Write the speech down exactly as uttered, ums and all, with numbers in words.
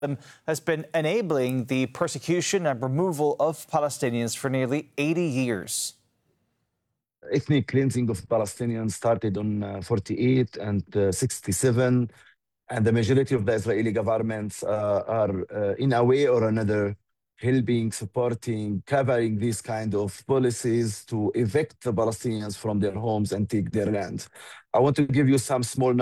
has been enabling the persecution and removal of Palestinians for nearly eighty years. Ethnic cleansing of Palestinians started on uh, forty-eight and uh, sixty-seven, and the majority of the Israeli governments uh, are, uh, in a way or another, helping, supporting, covering these kind of policies to evict the Palestinians from their homes and take their land. I want to give you some small